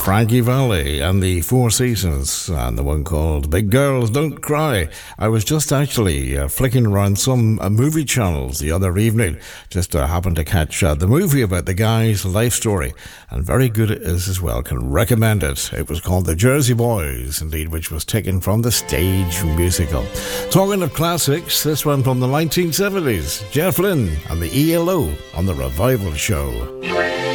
Frankie Valli and the Four Seasons, and the one called Big Girls Don't Cry. I was just actually flicking around some movie channels the other evening, just happened to catch the movie about the guy's life story, and very good it is as well, can recommend it. It was called The Jersey Boys, indeed, which was taken from the stage musical. Talking of classics, this one from the 1970s, Jeff Lynne and the ELO on The Revival Show.